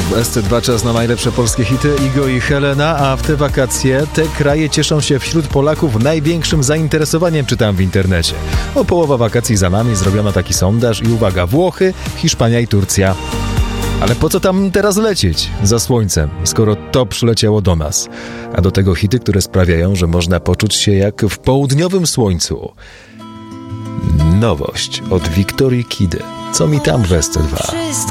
W SC2 czas na najlepsze polskie hity Igo i Helena, a w te wakacje te kraje cieszą się wśród Polaków największym zainteresowaniem, czytam w internecie. O połowa wakacji za nami, zrobiono taki sondaż i uwaga, Włochy, Hiszpania i Turcja. Ale po co tam teraz lecieć za słońcem, skoro to przyleciało do nas? A do tego hity, które sprawiają, że można poczuć się jak w południowym słońcu. Nowość od Wiktorii Kidy. Co mi tam w SC2?